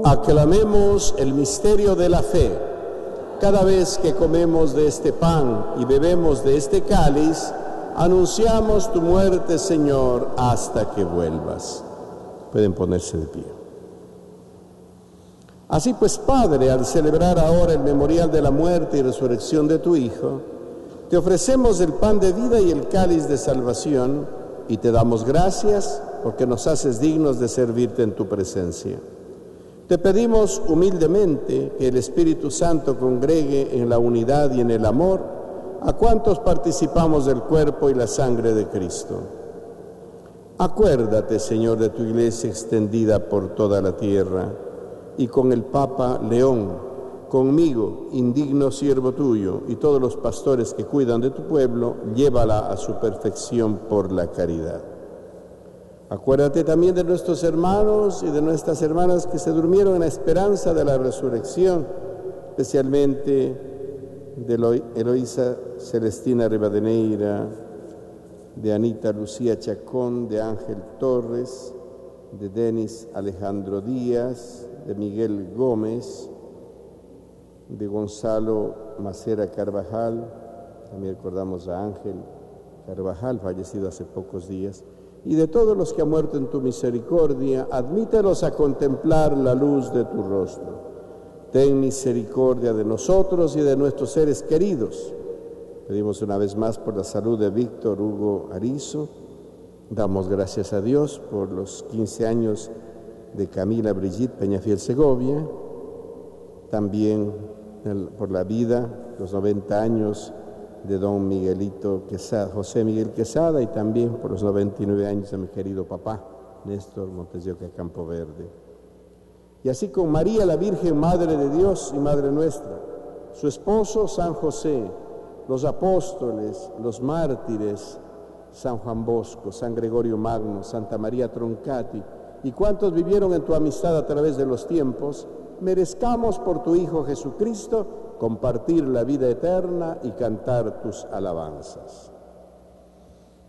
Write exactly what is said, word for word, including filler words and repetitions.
Aclamemos el misterio de la fe. Cada vez que comemos de este pan y bebemos de este cáliz, anunciamos tu muerte, Señor, hasta que vuelvas. Pueden ponerse de pie. Así pues, Padre, al celebrar ahora el memorial de la muerte y resurrección de tu Hijo, te ofrecemos el pan de vida y el cáliz de salvación y te damos gracias porque nos haces dignos de servirte en tu presencia. Te pedimos humildemente que el Espíritu Santo congregue en la unidad y en el amor a cuantos participamos del cuerpo y la sangre de Cristo. Acuérdate, Señor, de tu iglesia extendida por toda la tierra y con el Papa León, conmigo, indigno siervo tuyo, y todos los pastores que cuidan de tu pueblo, llévala a su perfección por la caridad. Acuérdate también de nuestros hermanos y de nuestras hermanas que se durmieron en la esperanza de la resurrección, especialmente de Eloísa Celestina Rivadeneira, de Anita Lucía Chacón, de Ángel Torres, de Denis Alejandro Díaz, de Miguel Gómez, de Gonzalo Macera Carvajal, también recordamos a Ángel Carvajal, fallecido hace pocos días, y de todos los que han muerto en tu misericordia, admítelos a contemplar la luz de tu rostro. Ten misericordia de nosotros y de nuestros seres queridos. Pedimos una vez más por la salud de Víctor Hugo Arizo. Damos gracias a Dios por los quince años de Camila Brigitte Peñafiel Segovia, también por la vida, los noventa años de don Miguelito Quesada, José Miguel Quesada, y también por los noventa y nueve años de mi querido papá, Néstor Montes de Oca Campo Verde. Y así con María, la Virgen Madre de Dios y Madre nuestra, su esposo San José, los apóstoles, los mártires, San Juan Bosco, San Gregorio Magno, Santa María Troncati, y cuantos vivieron en tu amistad a través de los tiempos, merezcamos por tu Hijo Jesucristo compartir la vida eterna y cantar tus alabanzas.